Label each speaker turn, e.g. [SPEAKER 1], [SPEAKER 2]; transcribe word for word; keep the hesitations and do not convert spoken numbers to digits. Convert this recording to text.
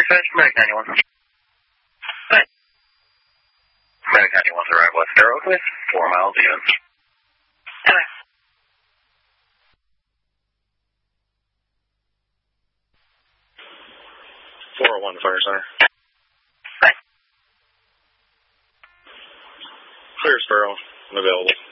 [SPEAKER 1] Dispatch, Medic ninety-one. Hi. Medic ninety-one to arrive West Fair Oak with four miles even. Hi.
[SPEAKER 2] four oh one Fire Center.
[SPEAKER 1] Hi.
[SPEAKER 2] Clear Sparrow, available.